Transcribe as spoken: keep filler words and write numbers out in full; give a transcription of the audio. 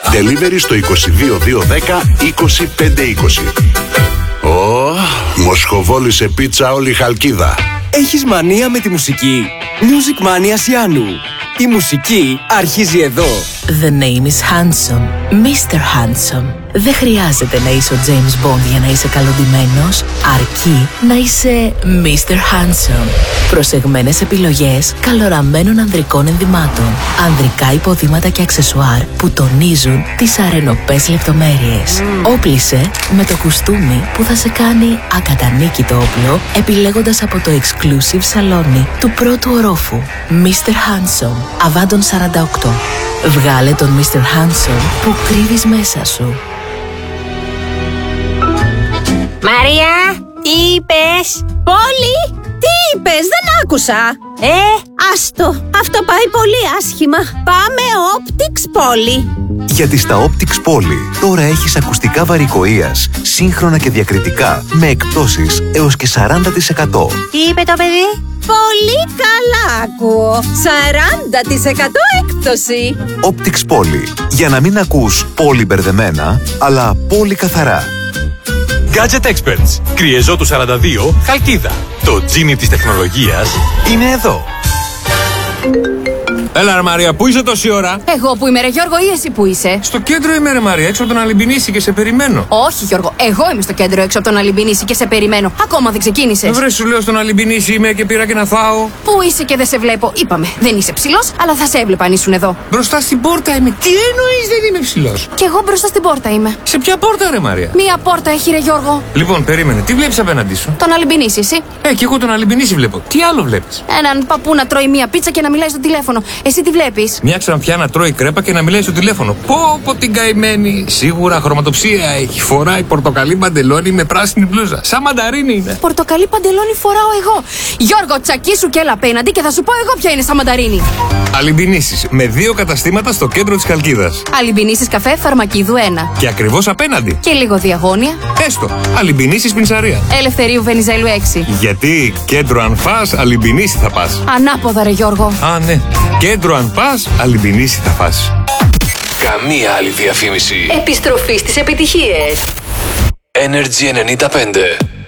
Delivery στο είκοσι δύο δύο δέκα είκοσι πέντε είκοσι. Ω, μοσχοβόλησε πίτσα όλη η Χαλκίδα. Έχεις μανία με τη μουσική? Music Mania Sianu. Η μουσική αρχίζει εδώ. The name is Handsome. μίστερ Handsome. Δεν χρειάζεται να είσαι ο James Bond για να είσαι καλοντυμένος, αρκεί να είσαι μίστερ Handsome. Προσεγμένες επιλογές καλοραμένων ανδρικών ενδυμάτων, ανδρικά υποδήματα και αξεσουάρ που τονίζουν τις αρενοπές λεπτομέρειες. Mm. Όπλισε με το κουστούμι που θα σε κάνει ακατανίκητο όπλο, επιλέγοντας από το exclusive σαλόνι του πρώτου ορόφου. μίστερ Handsome, Αβάντων σαράντα οκτώ. Βγάλε τον μίστερ Handsome που κρύβεις μέσα σου. Μαρία, τι είπες? Πόλη, τι είπες? Δεν άκουσα. Ε, άστο, αυτό πάει πολύ άσχημα. Πάμε Optics Πόλη. Γιατί στα Optics Πόλη τώρα έχεις ακουστικά βαρικοείας, σύγχρονα και διακριτικά, με εκπτώσεις έως και σαράντα τοις εκατό. Τι είπε το παιδί? Πολύ καλά ακούω. σαράντα τοις εκατό έκπτωση. Optics Πόλη. Για να μην ακούς πολύ μπερδεμένα, αλλά πολύ καθαρά. Gadget Experts. Κριεζότου σαράντα δύο, Χαλκίδα. Το τζίνι της τεχνολογίας είναι εδώ. Έλα ρε Μαρία, πού είσαι τόση ώρα? Εγώ που είμαι ρε Γιώργο ή εσύ που είσαι? Στο κέντρο είμαι ρε Μαρία, έξω από τον Αλυμπινίση και σε περιμένω. Όχι Γιώργο, εγώ είμαι στο κέντρο έξω από τον Αλυμπινίση και σε περιμένω. Ακόμα δεν ξεκίνησες. Βρε σου λέω στον Αλυμπινίση είμαι και πήρα και να φάω. Πού είσαι και δεν σε βλέπω? Είπαμε, δεν είσαι ψηλός, αλλά θα σε έβλεπα αν ήσουν εδώ. Μπροστά στην πόρτα είμαι. Τι εννοείς δεν είμαι ψηλός? Κι εγώ μπροστά στην πόρτα είμαι. Σε ποια πόρτα ρε Μαρία? Μία πόρτα έχει ρε Γιώργο. Λοιπόν, περίμενε, τι βλέπεις απέναντί σου? Τον Αλυμπινίση, εσύ? Ε, κι εγώ τον Αλυμπινίση βλέπω. Τι άλλο βλέπεις? Έναν παππού να τρώει μία πίτσα και να μιλάει στο τηλέφωνο. Εσύ τι βλέπεις? Μια ξανθιά να τρώει κρέπα και να μιλάει στο τηλέφωνο. Πω πω την καημένη. Σίγουρα χρωματοψία έχει. Φοράει πορτοκαλί παντελόνι με πράσινη μπλούζα. Σαν μανταρίνι είναι. Πορτοκαλί παντελόνι φοράω εγώ. Γιώργο, τσακίσου και έλα απέναντι και θα σου πω εγώ ποια είναι σαν μανταρίνι. Αλυμπινίσεις με δύο καταστήματα στο κέντρο της Χαλκίδας. Αλυμπινίσεις καφέ Φαρμακίδου ένα. Και ακριβώς απέναντι. Και λίγο διαγώνια. Έστω. Αλυμπινίσεις πινσαρία. Ελευθερίου Βενιζέλου έξι. Γιατί κέντρο αν φας, Αλυμπινίση θα πας. Ανάποδα ρε Γιώργο. Α, ναι. Κέντρο αν πας, Αλυμπινίση θα φας. Καμία άλλη διαφήμιση. Επιστροφή στις επιτυχίες. Energy ενενήντα πέντε.